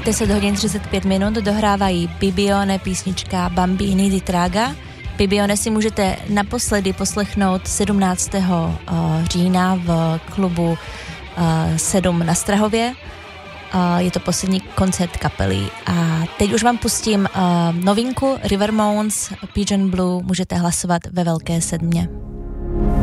10 hodin 35 minut dohrávají Bibione, písnička Bambini di Traga. Bibione si můžete naposledy poslechnout 17. října v klubu 7 na Strahově. Je to poslední koncert kapely. A teď už vám pustím novinku River Mounds, Pigeon Blue, můžete hlasovat ve Velké sedmě.